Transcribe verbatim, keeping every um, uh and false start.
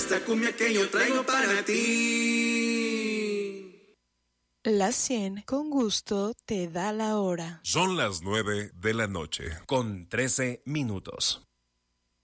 esta cumbia que yo traigo para ti. La cien con gusto te da la hora. Son las nueve de la noche, con trece minutos.